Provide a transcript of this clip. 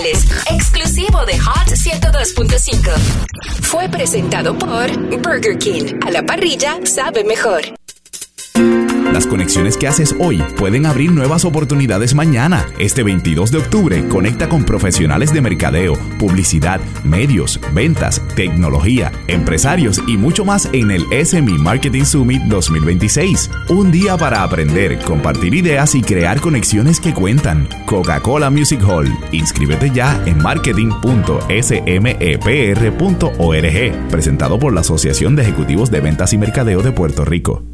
Exclusivo de Hot 102.5. Fue presentado por Burger King. A la parrilla sabe mejor. Las conexiones que haces hoy pueden abrir nuevas oportunidades mañana. Este 22 de octubre, conecta con profesionales de mercadeo, publicidad, medios, ventas, tecnología, empresarios y mucho más en el SME Marketing Summit 2026. Un día para aprender, compartir ideas y crear conexiones que cuentan. Coca-Cola Music Hall. Inscríbete ya en marketing.smepr.org. Presentado por la Asociación de Ejecutivos de Ventas y Mercadeo de Puerto Rico.